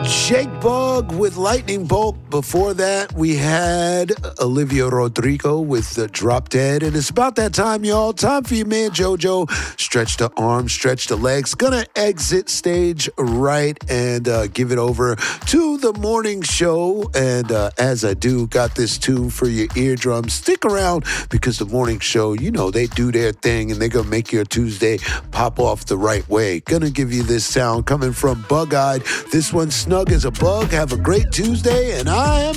Jake Bugg with Lightning Bolt. Before that, we had Olivia Rodrigo with the Drop Dead. And it's about that time, y'all. Time for your man JoJo. Stretch the arms, stretch the legs. Gonna exit stage right and give it over to the morning show. And as I do, got this tune for your eardrums. Stick around because the morning show, you know, they do their thing and they're gonna make your Tuesday pop off the right way. Gonna give you this sound coming from Bug-Eyed. This one's Snug as a Bug. Have a great Tuesday, and I am